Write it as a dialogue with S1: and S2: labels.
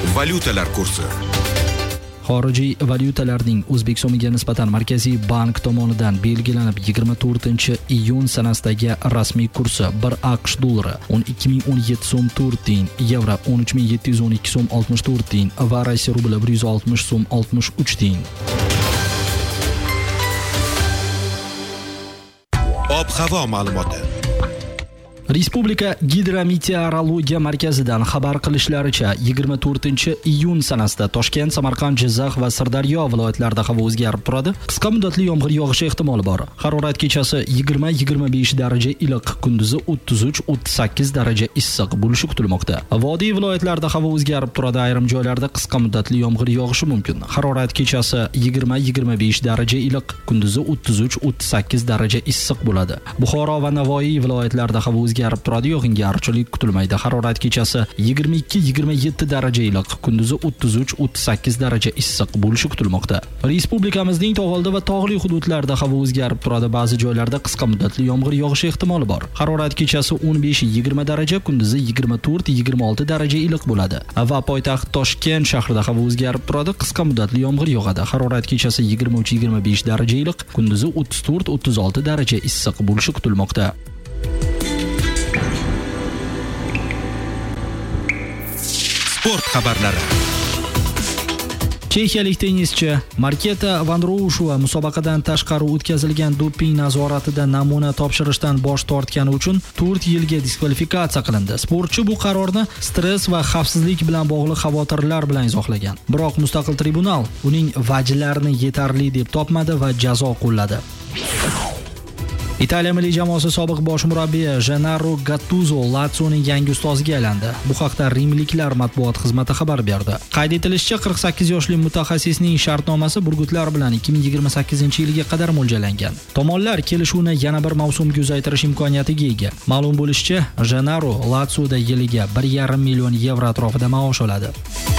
S1: Valyutalar kursi.
S2: Xorijiy valyutalarning O'zbek so'miga nisbatan Markaziy bank tomonidan belgilanib 24-iyun sanasidagi rasmiy kursi 1 AQSh dollari 12.017 so'm 4 tiyin, yevro 13.712 so'm 64 tiyin va Rossiya rubli 160 so'm 63 tiyin.
S1: Ob-havo ma'lumoti.
S2: Respublika Gidrometeorologiya markazidan xabar qilishlaricha 24-iyun sanasida Toshkent, Samarqand, Jizzax va Sirdaryo viloyatlarida havo o'zgarib turadi. Qisqa muddatli yomg'ir yog'ishi ehtimoli bor. Harorat kechasi 20-25 daraja iliq, kunduzi 33-38 daraja issiq bo'lishi kutilmoqda. Vodiy viloyatlarida havo o'zgarib turadi, ayrim joylarda qisqa muddatli yomg'ir yog'ishi mumkin. Harorat kechasi 20-25 daraja iliq, kunduzi 33-38 daraja issiq bo'ladi. Buxoro va Navoiy viloyatlarida havo o'zgarib turadi, yog'ingarchilik kutilmaydi. Harorat kechasi 22-27 daraja iliq, kunduzi 33-38 daraja issiq bo'lishi kutilmoqda. Respublikamizning tog'oldi va tog'li hududlarida havo o'zgarib turadi, ba'zi joylarda qisqa muddatli yomg'ir yog'ishi ehtimoli bor. Harorat kechasi 15-20 daraja, kunduzi 24-26 daraja iliq bo'ladi. Va poytaxt Toshkent shahrida havo o'zgarib turadi, qisqa muddatli yomg'ir yog'adi. Harorat kechasi 23-25 daraja iliq, kunduzi 34-36 daraja issiq bo'lishi kutilmoqda.
S1: Sport xabarlari.
S2: Chexiyalik tennischi Marketa Vandroushova musobaqadan tashqari o'tkazilgan doping nazoratida namuna topshirishdan bosh tortgani uchun 4 yilga diskvalifikatsiya qilindi. Sportchi bu qarorni stress va xavfsizlik bilan bog'liq xavotirlar bilan izohlagan. Biroq mustaqil tribunal uning vajlarini yetarli deb topmadi va jazo qo'lladi. Italiya milliy jamoasi sobiq bosh murabbiyi Gennaro Gattuso Lazioning yangi ustoziga aylandi. Bu haqda rimliklar matbuot xizmati xabar berdi. Qayd etilishicha, 48 yoshli mutaxassisning shartnomasi burgutlar bilan 2028-yilga qadar mo'ljallangan. Tomonlar kelishuvni yana bir mavsumga uzaytirish imkoniyatiga ega. Ma'lum bo'lishicha, Gennaro Lazioda yiliga 1,5 million yevro atrofida maosh oladi.